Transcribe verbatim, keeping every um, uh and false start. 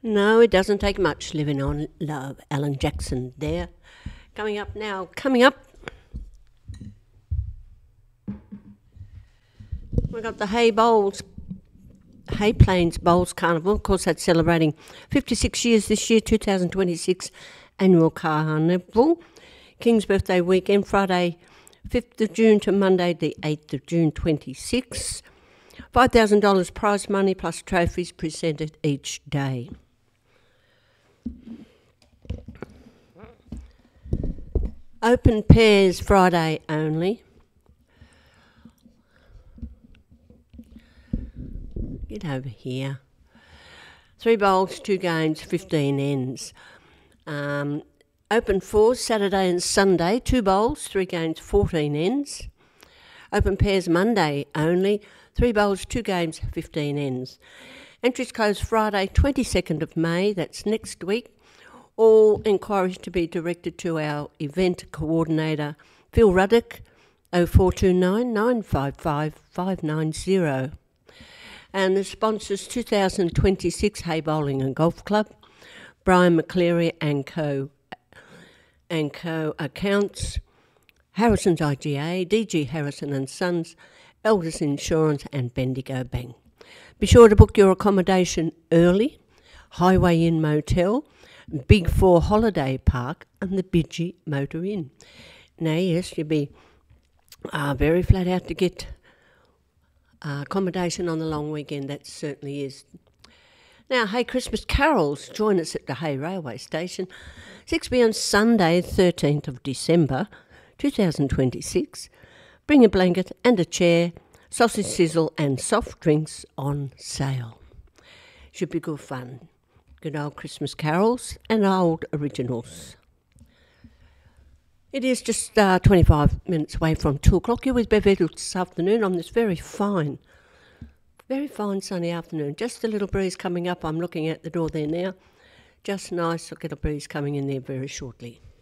No, it doesn't take much living on love. Alan Jackson there. Coming up now, coming up, we've got the Hay Bowls, Hay Plains Bowls Carnival. Of course, that's celebrating fifty-six years this year, two thousand twenty-six annual carnival. King's birthday weekend, Friday, fifth of June to Monday, the eighth of June, twenty-six. five thousand dollars prize money plus trophies presented each day. Open pairs Friday only. Get over here. Three bowls, two games, fifteen ends. Um, open fours Saturday and Sunday, two bowls, three games, fourteen ends. Open pairs Monday only, three bowls, two games, fifteen ends. Entries close Friday, twenty-second of May, that's next week. All inquiries to be directed to our event coordinator, Phil Ruddock, oh four two nine, nine five five, five nine zero. And the sponsors, two thousand twenty-six Hay Bowling and Golf Club, Brian McCleary and Co. and Co. Accounts, Harrison's I G A, D G Harrison and Sons, Elders Insurance and Bendigo Bank. Be sure to book your accommodation early. Highway Inn Motel, Big Four Holiday Park and the Bidgie Motor Inn. Now, yes, you'll be uh, very flat out to get uh, accommodation on the long weekend, that certainly is. Now, Hay Christmas Carols, join us at the Hay Railway Station, six p m Sunday, thirteenth of December, two thousand twenty-six. Bring a blanket and a chair, sausage sizzle and soft drinks on sale. Should be good fun. Good old Christmas carols and old originals. It is just uh, twenty-five minutes away from two o'clock. You're with Bev Edwards this afternoon on this very fine, very fine sunny afternoon. Just a little breeze coming up. I'm looking at the door there now. Just nice. I'll get a breeze coming in there very shortly.